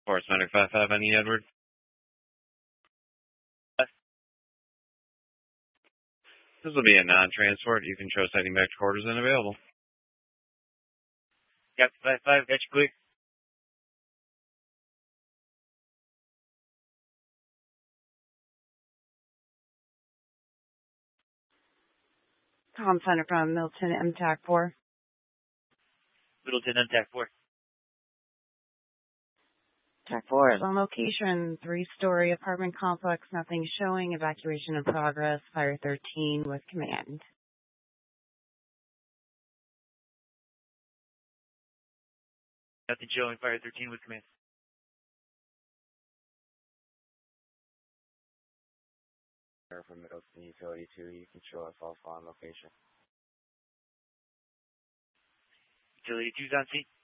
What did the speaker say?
Forest Medic 55, I need Edward. This will be a non-transport. You can show heading back to quarters and available. Captain 55, got you clear. Tom Center from Milton MTAC 4. Middleton MTAC 4. TAC 4 is on location, 3-story apartment complex, nothing showing, evacuation in progress, Fire 13 with command. Nothing showing, Fire 13 with command. From Middleton Utility 2, you can show us also on location. Utility 2's on scene.